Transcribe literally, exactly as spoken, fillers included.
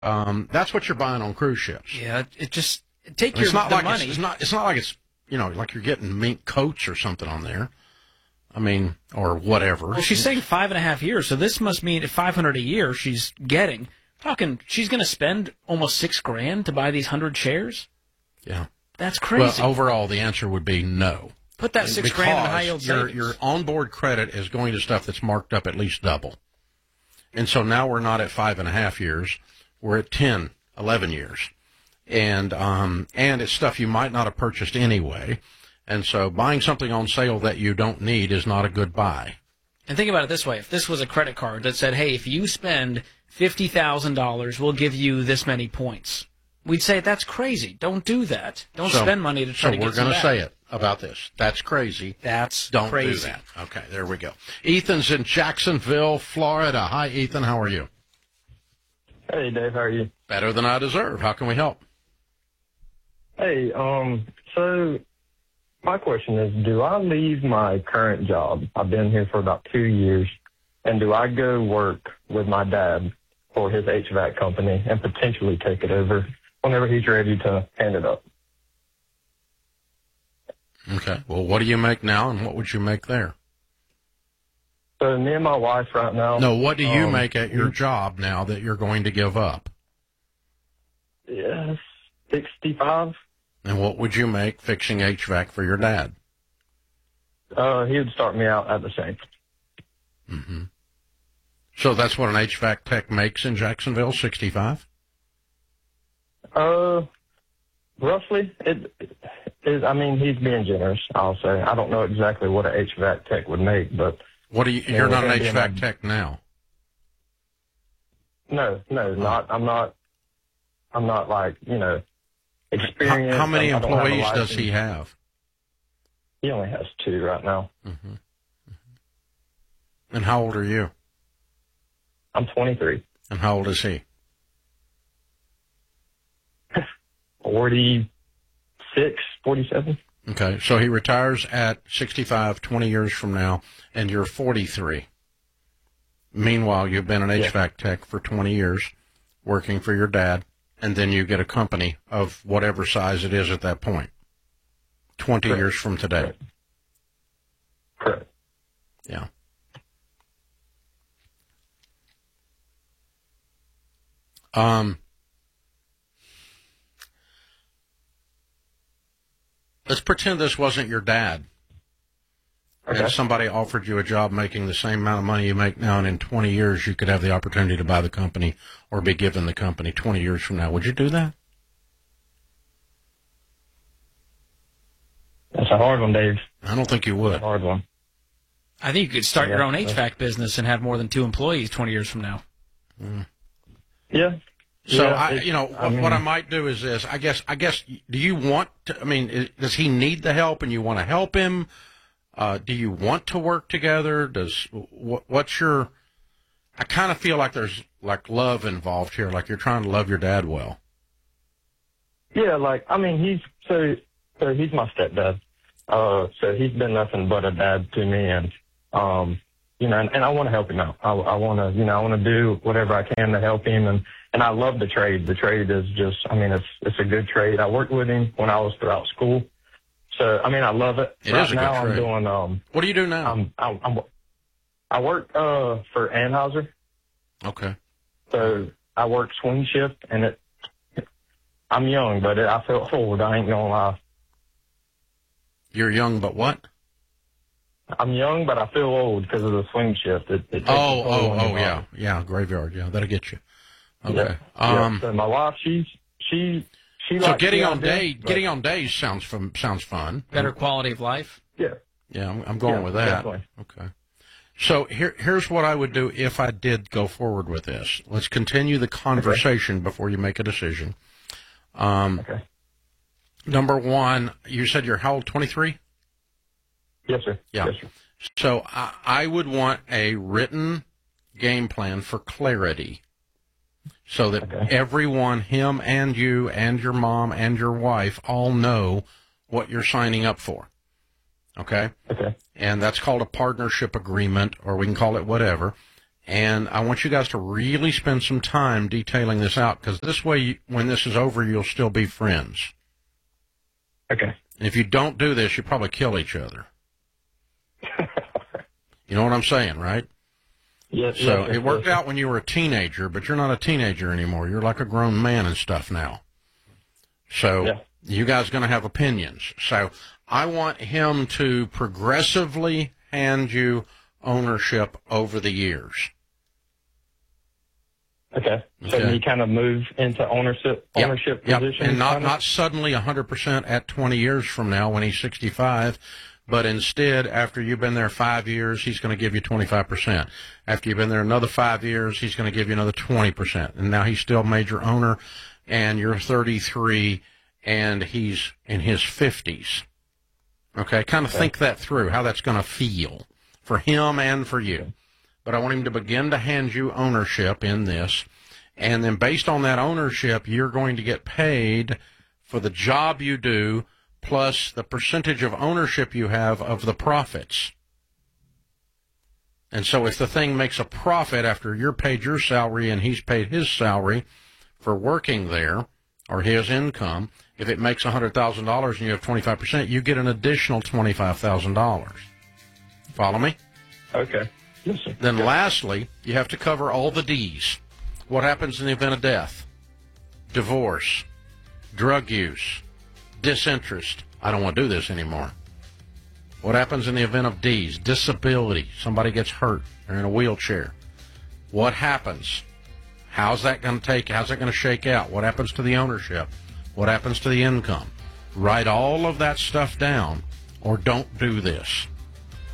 Um, that's what you're buying on cruise ships. Yeah, it just take It's your not the like money. It's, it's not. It's not like it's you know like you're getting mink coats or something on there. I mean, or whatever. Well, she's saying five and a half years, so this must mean five hundred a year she's getting. Talking, she's going to spend almost six grand to buy these hundred shares. Yeah, that's crazy. Well, overall, the answer would be no. Put that six because grand in high yield your savings. your onboard credit is going to stuff that's marked up at least double, and so now we're not at five and a half years. We're at ten, eleven years, and um and it's stuff you might not have purchased anyway, and so buying something on sale that you don't need is not a good buy. And think about it this way: if this was a credit card that said, "Hey, if you spend fifty thousand dollars, we'll give you this many points," we'd say that's crazy. Don't do that. Don't so, spend money to try so to get we're going to back. say it about this. That's crazy. That's Don't crazy. do that. Okay, there we go. Ethan's in Jacksonville, Florida. Hi, Ethan. How are you? Hey, Dave. How are you? Better than I deserve. How can we help? Hey, um, so my question is, do I leave my current job? I've been here for about two years, and do I go work with my dad for his H V A C company and potentially take it over whenever he's ready to hand it up? Okay. Well, what do you make now, and what would you make there? So me and my wife right now. No, what do you um, make at your job now that you're going to give up? Yes, sixty-five. And what would you make fixing H V A C for your dad? Uh, he would start me out at the same. Mm-hmm. So that's what an H V A C tech makes in Jacksonville, sixty-five? Uh, roughly. It, it, I mean, he's being generous, I'll say. I don't know exactly what an H V A C tech would make, but... What are you, you're not an H V A C tech now? No, no, not, I'm not, I'm not like, you know, experienced. How, how many I don't have a employees does license. he have? He only has two right now. Mm-hmm. Mm-hmm. And how old are you? I'm twenty-three. And how old is he? forty-six, forty-seven. Okay, so he retires at sixty-five, twenty years from now, and you're forty-three. Meanwhile, you've been an H V A C tech for twenty years, working for your dad, and then you get a company of whatever size it is at that point, twenty Correct. years from today. Correct. Correct. Yeah. Um, let's pretend this wasn't your dad. Okay. And somebody offered you a job making the same amount of money you make now, and in twenty years you could have the opportunity to buy the company or be given the company twenty years from now. Would you do that? That's a hard one, Dave. I don't think you That's would. a hard one. I think you could start Yeah, your own H V A C that's- business and have more than two employees twenty years from now. Mm. Yeah. So Yeah, I, it- you know, I what, mean- what I might do is this. I guess, I guess, do you want to? I mean, is, does he need the help, and you want to help him? Uh, do you want to work together? Does what, what's your? I kind of feel like there's like love involved here. Like you're trying to love your dad well. Yeah, like, I mean, he's, so, so he's my stepdad. Uh, so he's been nothing but a dad to me, and, um, you know, and, and I want to help him out. I, I want to, you know, I want to do whatever I can to help him, and, and I love the trade. The trade is just, I mean, it's, it's a good trade. I worked with him when I was throughout school. So, I mean, I love it. It right is a good now trade. I'm doing, um, What do you do now? I'm, I'm, I'm, I work, uh, for Anheuser. Okay. So I work swing shift, and it, I'm young, but it, I feel old. I ain't gonna lie. You're young, but what? I'm young, but I feel old because of the swing shift. It, it takes Oh, a toll oh, on oh, your yeah, body. yeah, graveyard, yeah, that'll get you. Okay. Yeah. Um. yeah. So my wife, she's she she So likes getting the on idea, day, but- getting on days sounds fun. Sounds fun. Better quality of life. Yeah. Yeah, I'm, I'm going Yeah, with that. definitely. Okay. So here, here's what I would do if I did go forward with this. Let's continue the conversation before you make a decision. Um, Okay. Number one, you said you're how old? twenty-three? Yes, sir. Yeah. Yes, sir. So I, I would want a written game plan for clarity so that Okay. everyone, him and you and your mom and your wife, all know what you're signing up for. Okay? Okay. And that's called a partnership agreement, or we can call it whatever. And I want you guys to really spend some time detailing this out, because this way, you, when this is over, you'll still be friends. Okay. And if you don't do this, you probably kill each other. You know what I'm saying, right? Yes. So yes, yes, it worked yes. out when you were a teenager, but you're not a teenager anymore. You're like a grown man and stuff now. So Yeah. you guys are going to have opinions. So I want him to progressively hand you ownership over the years. Okay. So Okay. you kind of move into ownership Yep, ownership yep. position, And not, kind of? not suddenly one hundred percent at twenty years from now when he's sixty-five, but instead, after you've been there five years, he's going to give you twenty-five percent. After you've been there another five years, he's going to give you another twenty percent. And now he's still major owner, and you're thirty-three, and he's in his fifties. Okay, kind of Okay. think that through, how that's going to feel for him and for you. But I want him to begin to hand you ownership in this, and then based on that ownership, you're going to get paid for the job you do plus the percentage of ownership you have of the profits. And so if the thing makes a profit after you're paid your salary and he's paid his salary for working there, or his income, if it makes one hundred thousand dollars and you have twenty-five percent, you get an additional twenty-five thousand dollars. Follow me? Okay. Yes, sir. Then Okay. lastly, you have to cover all the D's. What happens in the event of death? Divorce, drug use, disinterest. I don't want to do this anymore. What happens in the event of D's? Disability. Somebody gets hurt. They're in a wheelchair. What happens? How's that going to take? How's that going to shake out? What happens to the ownership? What happens to the income? Write all of that stuff down, or don't do this.